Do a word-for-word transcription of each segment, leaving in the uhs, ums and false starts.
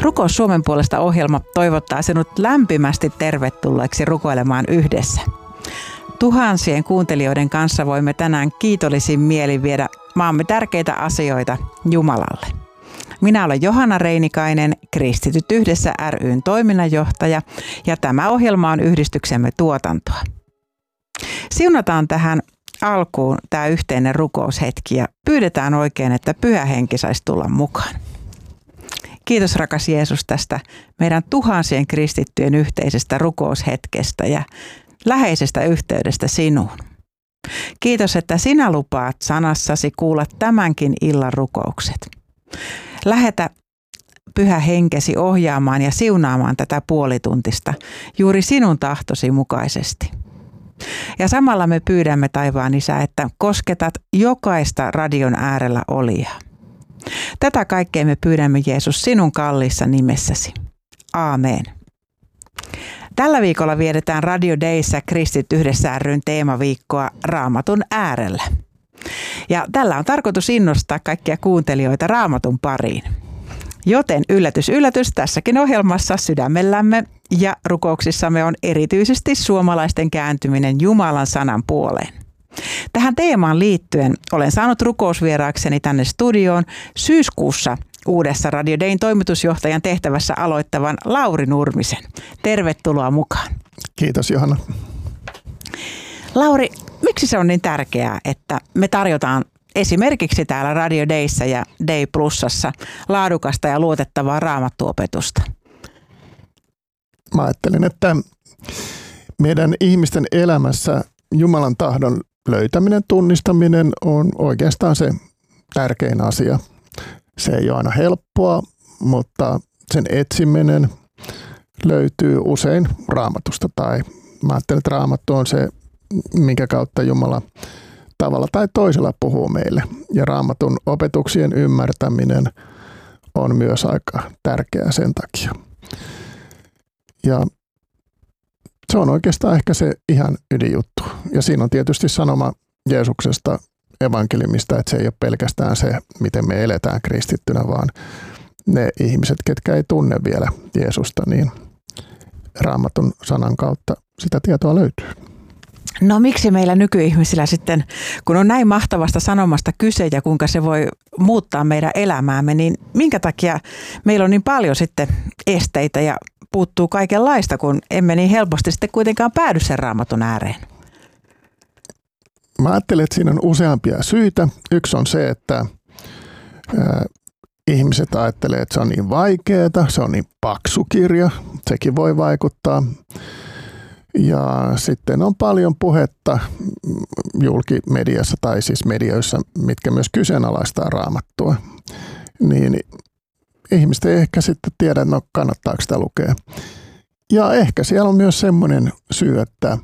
Rukous Suomen puolesta -ohjelma toivottaa sinut lämpimästi tervetulleeksi rukoilemaan yhdessä. Tuhansien kuuntelijoiden kanssa voimme tänään kiitollisin mielin viedä maamme tärkeitä asioita Jumalalle. Minä olen Johanna Reinikainen, Kristityt yhdessä ry:n toiminnanjohtaja, ja tämä ohjelma on yhdistyksemme tuotantoa. Siunataan tähän alkuun tämä yhteinen rukoushetki ja pyydetään oikein, että Pyhä Henki saisi tulla mukaan. Kiitos rakas Jeesus tästä meidän tuhansien kristittyjen yhteisestä rukoushetkestä ja läheisestä yhteydestä sinuun. Kiitos, että sinä lupaat sanassasi kuulla tämänkin illan rukoukset. Lähetä Pyhä Henkesi ohjaamaan ja siunaamaan tätä puolituntista juuri sinun tahtosi mukaisesti. Ja samalla me pyydämme, taivaan Isä, että kosketat jokaista radion äärellä olijaa. Tätä kaikkea me pyydämme, Jeesus, sinun kalliissa nimessäsi. Aamen. Tällä viikolla vietetään Radio Dayssä Kristit yhdessä ry:n teemaviikkoa Raamatun äärellä. Ja tällä on tarkoitus innostaa kaikkia kuuntelijoita Raamatun pariin. Joten yllätys, yllätys, tässäkin ohjelmassa sydämellämme ja rukouksissamme on erityisesti suomalaisten kääntyminen Jumalan sanan puoleen. Tähän teemaan liittyen olen saanut rukousvieraakseni tänne studioon syyskuussa uudessa Radio Dayn toimitusjohtajan tehtävässä aloittavan Lauri Nurmisen. Tervetuloa mukaan. Kiitos Johanna. Lauri, miksi se on niin tärkeää, että me tarjotaan esimerkiksi täällä Radio Dayssä ja Day Plusassa laadukasta ja luotettavaa raamattuopetusta? Mä ajattelen, että meidän ihmisten elämässä Jumalan tahdon löytäminen, tunnistaminen on oikeastaan se tärkein asia. Se ei ole aina helppoa, mutta sen etsiminen löytyy usein Raamatusta. Tai mä ajattelen, että Raamattu on se, minkä kautta Jumala tavalla tai toisella puhuu meille. Ja Raamatun opetuksien ymmärtäminen on myös aika tärkeää sen takia. Ja se on oikeastaan ehkä se ihan ydinjuttu. Ja siinä on tietysti sanoma Jeesuksesta, evankeliumista, että se ei ole pelkästään se, miten me eletään kristittynä, vaan ne ihmiset, ketkä ei tunne vielä Jeesusta, niin Raamatun sanan kautta sitä tietoa löytyy. No miksi meillä nykyihmisillä sitten, kun on näin mahtavasta sanomasta kyse ja kuinka se voi muuttaa meidän elämäämme, niin minkä takia meillä on niin paljon sitten esteitä ja puuttuu kaikenlaista, kun emme niin helposti sitten kuitenkaan päädy sen Raamatun ääreen? Mä ajattelen, että siinä on useampia syitä. Yksi on se, että ää, ihmiset ajattelee, että se on niin vaikeaa, se on niin paksu kirja, sekin voi vaikuttaa. Ja sitten on paljon puhetta julkimediassa tai siis medioissa, mitkä myös kyseenalaistaa Raamattua. Niin ihmiset ei ehkä sitten tiedä, no kannattaako sitä lukea. Ja ehkä siellä on myös semmoinen syy, että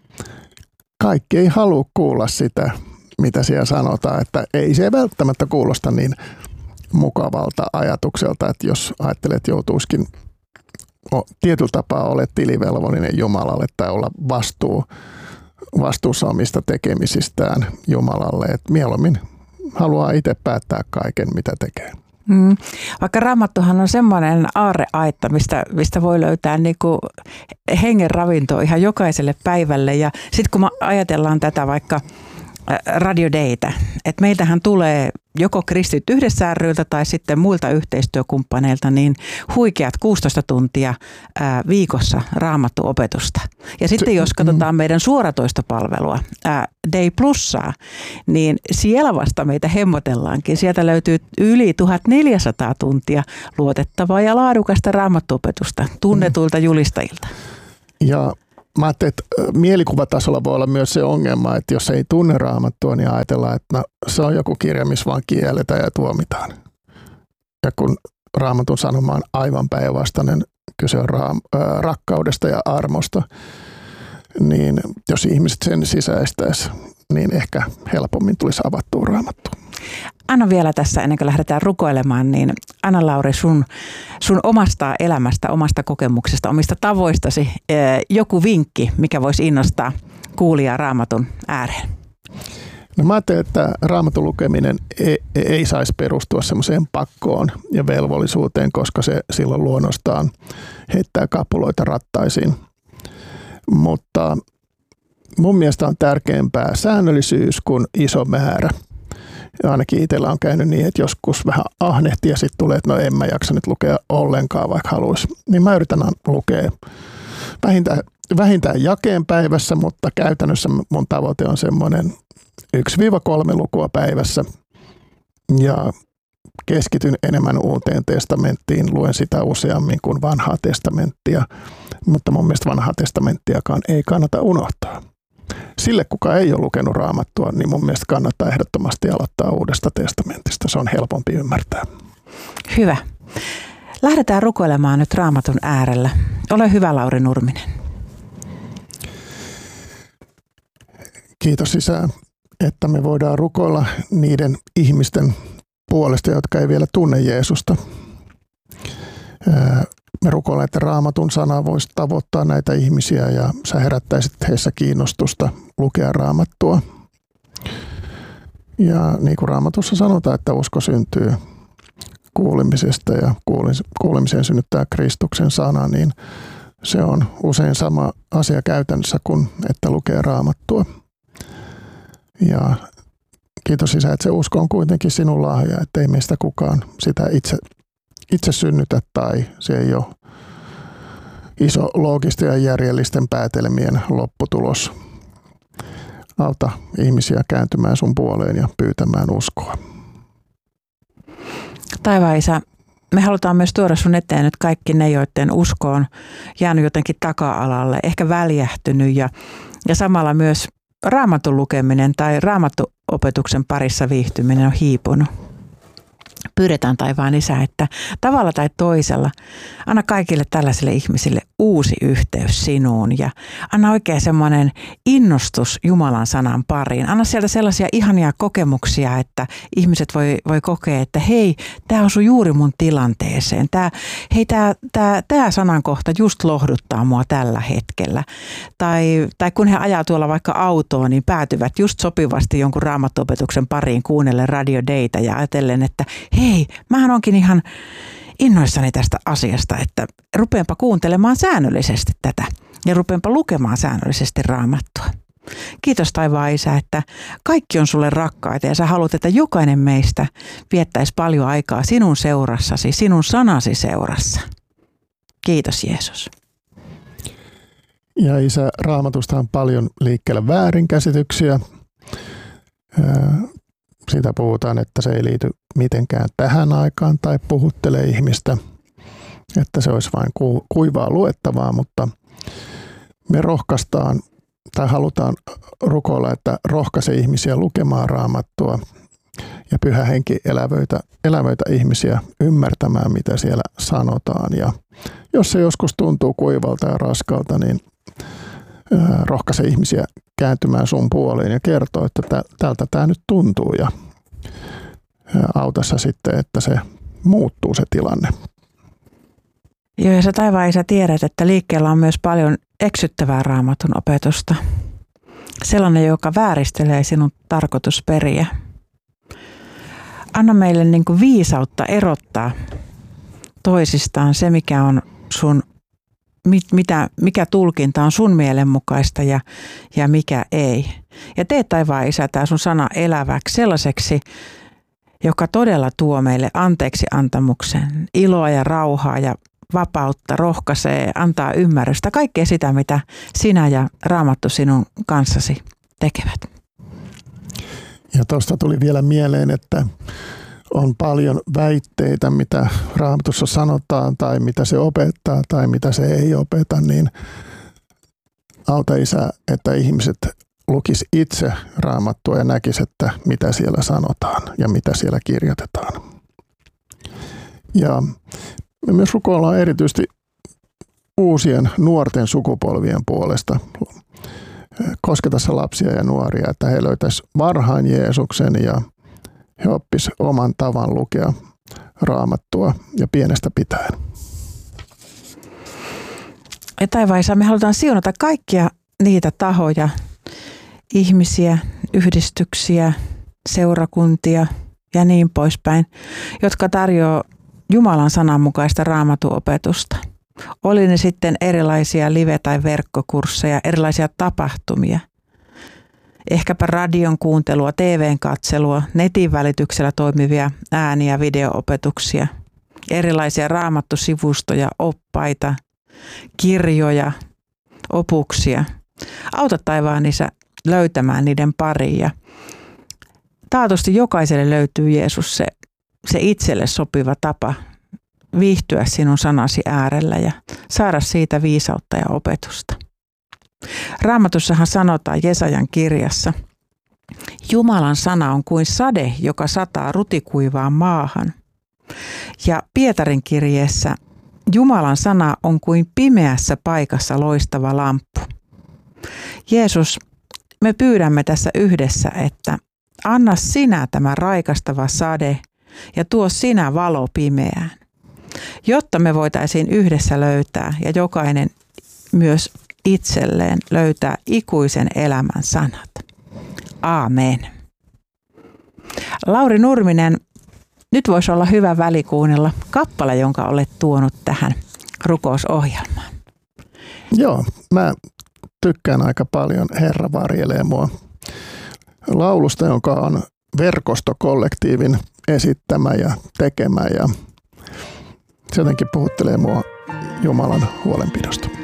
kaikki ei halua kuulla sitä, mitä siellä sanotaan, että ei se välttämättä kuulosta niin mukavalta ajatukselta, että jos ajattelet, että joutuisikin tietyllä tapaa olet tilivelvollinen Jumalalle tai olla vastuu, vastuussa omista tekemisistään Jumalalle, että mieluummin haluaa itse päättää kaiken, mitä tekee. Mm. Vaikka Raamattuhan on semmoinen aarreaitta, mistä, mistä voi löytää niinku hengen ravintoa ihan jokaiselle päivälle. Ja sitten kun me ajatellaan tätä vaikka Radio Daytä, että meiltähän tulee joko Kristit yhdessä ry:ltä tai sitten muilta yhteistyökumppaneilta niin huikeat kuusitoista tuntia ää, viikossa Raamattuopetusta. Ja sitten jos katsotaan meidän suoratoistopalvelua ää, Day Plussaa, niin siellä vasta meitä hemmotellaankin. Sieltä löytyy yli tuhatneljäsataa tuntia luotettavaa ja laadukasta Raamattuopetusta tunnetuilta julistajilta. Ja mä ajattelin, että mielikuvatasolla voi olla myös se ongelma, että jos ei tunne Raamattua, niin ajatellaan, että no, se on joku kirja, missä vaan kielletään ja tuomitaan. Ja kun Raamatun sanoma on aivan päinvastainen, kyse on raam- äh, rakkaudesta ja armosta, niin jos ihmiset sen sisäistäisi, niin ehkä helpommin tulisi avattua Raamattua. Anna vielä tässä, ennen kuin lähdetään rukoilemaan, niin Anna Lauri, sun, sun omasta elämästä, omasta kokemuksesta, omista tavoistasi joku vinkki, mikä voisi innostaa kuulijaa Raamatun ääreen? No mä ajattelen, että Raamatun lukeminen ei, ei saisi perustua semmoiseen pakkoon ja velvollisuuteen, koska se silloin luonnostaan heittää kapuloita rattaisiin. Mutta mun mielestä on tärkeämpää säännöllisyys kuin iso määrä. Ja ainakin itsellä on käynyt niin, että joskus vähän ahnehti ja sitten tulee, että no en mä jaksa nyt lukea ollenkaan, vaikka haluaisi. Niin mä yritän lukea vähintään, vähintään jakeen päivässä, mutta käytännössä mun tavoite on semmoinen yksi kolme lukua päivässä. Ja keskityn enemmän Uuteen testamenttiin, luen sitä useammin kuin Vanhaa testamenttia, mutta mun mielestä Vanhaa testamenttiakaan ei kannata unohtaa. Sille, kuka ei ole lukenut Raamattua, niin mun mielestä kannattaa ehdottomasti aloittaa Uudesta testamentista. Se on helpompi ymmärtää. Hyvä. Lähdetään rukoilemaan nyt Raamatun äärellä. Ole hyvä, Lauri Nurminen. Kiitos Isä, että me voidaan rukoilla niiden ihmisten puolesta, jotka ei vielä tunne Jeesusta. Me rukoillaan, että Raamatun sana voisi tavoittaa näitä ihmisiä ja sä herättäisit heissä kiinnostusta lukea Raamattua. Ja niin kuin Raamatussa sanotaan, että usko syntyy kuulemisesta ja kuulemiseen synnyttää Kristuksen sana, niin se on usein sama asia käytännössä kuin että lukee Raamattua. Ja kiitos Isä, että se usko on kuitenkin sinun lahja, että ei meistä kukaan sitä itse, itse synnytä tai se ei ole iso loogisten ja järjellisten päätelmien lopputulos. Auta ihmisiä kääntymään sun puoleen ja pyytämään uskoa. Taivaan Isä, me halutaan myös tuoda sun eteen nyt kaikki ne, joiden usko on jäänyt jotenkin taka-alalle, ehkä väljähtynyt ja, ja samalla myös Raamatun lukeminen tai Raamattuopetuksen parissa viihtyminen on hiipunut. Pyydetään taivaan Isä, että tavalla tai toisella anna kaikille tällaisille ihmisille uusi yhteys sinuun ja anna oikein semmoinen innostus Jumalan sanan pariin. Anna sieltä sellaisia ihania kokemuksia, että ihmiset voi, voi kokea, että hei, tämä osui juuri mun tilanteeseen. Tämä, hei, tämä, tämä, tämä sanankohta just lohduttaa mua tällä hetkellä. Tai, tai kun he ajaa tuolla vaikka autoon, niin päätyvät just sopivasti jonkun Raamattuopetuksen pariin kuunnellen Radio Dayta ja ajatellen, että hei, mähän onkin ihan innoissani tästä asiasta, että rupeanpa kuuntelemaan säännöllisesti tätä ja rupeanpa lukemaan säännöllisesti Raamattua. Kiitos taivaan Isä, että kaikki on sulle rakkaita ja sä haluat, että jokainen meistä viettäisi paljon aikaa sinun seurassasi, sinun sanasi seurassa. Kiitos Jeesus. Ja Isä, Raamatusta on paljon liikkeellä väärinkäsityksiä. Siitä puhutaan, että se ei liity mitenkään tähän aikaan tai puhuttelee ihmistä, että se olisi vain ku, kuivaa luettavaa, mutta me rohkaistaan tai halutaan rukoilla, että rohkaise ihmisiä lukemaan Raamattua ja Pyhä Henki elävöitä, elävöitä ihmisiä ymmärtämään, mitä siellä sanotaan. Ja jos se joskus tuntuu kuivalta ja raskalta, niin rohkaise ihmisiä kääntymään sun puoleen ja kertoo, että tältä tämä nyt tuntuu ja auta sä sitten, että se muuttuu se tilanne. Joo, ja sä taivaan Isä tiedät, että liikkeellä on myös paljon eksyttävää Raamatun opetusta. Sellainen, joka vääristelee sinun tarkoitusperiä. Anna meille niin kuin viisautta erottaa toisistaan se, mikä on sun Mitä, mikä tulkinta on sun mielenmukaista ja, ja mikä ei. Ja tee taivaan Isä tää sun sana eläväksi sellaiseksi, joka todella tuo meille anteeksi antamuksen, iloa ja rauhaa ja vapautta, rohkaisee, antaa ymmärrystä, kaikkea sitä, mitä sinä ja Raamattu sinun kanssasi tekevät. Ja tuosta tuli vielä mieleen, että on paljon väitteitä, mitä Raamatussa sanotaan tai mitä se opettaa tai mitä se ei opeta, niin auta Isä, että ihmiset lukis itse Raamattua ja näkis, että mitä siellä sanotaan ja mitä siellä kirjoitetaan. Ja me myös rukoillaan erityisesti uusien nuorten sukupolvien puolesta. Kosketa se lapsia ja nuoria, että he löytäis varhain Jeesuksen ja he oppis oman tavan lukea Raamattua ja pienestä pitäen. Ja taivaan Isä, me halutaan siunata kaikkia niitä tahoja, ihmisiä, yhdistyksiä, seurakuntia ja niin poispäin, jotka tarjoaa Jumalan sanan mukaista raamatuopetusta. Oli ne sitten erilaisia live- tai verkkokursseja, erilaisia tapahtumia, ehkäpä radion kuuntelua, T V:n katselua, netin välityksellä toimivia ääni- ja video-opetuksia, erilaisia raamattusivustoja, oppaita, kirjoja, opuksia. Auta taivaan Isä löytämään niiden paria. Taatusti jokaiselle löytyy Jeesus se, se itselle sopiva tapa viihtyä sinun sanasi äärellä ja saada siitä viisautta ja opetusta. Raamatussahan sanotaan Jesajan kirjassa, Jumalan sana on kuin sade, joka sataa rutikuivaan maahan. Ja Pietarin kirjeessä Jumalan sana on kuin pimeässä paikassa loistava lamppu. Jeesus, me pyydämme tässä yhdessä, että anna sinä tämä raikastava sade ja tuo sinä valo pimeään, jotta me voitaisiin yhdessä löytää ja jokainen myös itselleen löytää ikuisen elämän sanat. Aamen. Lauri Nurminen, nyt voisi olla hyvä väli kuunnella kappale, jonka olet tuonut tähän rukousohjelmaan. Joo, mä tykkään aika paljon Herra varjelee mua laulusta, jonka on verkostokollektiivin esittämä ja tekemä, ja se jotenkin puhuttelee mua Jumalan huolenpidosta.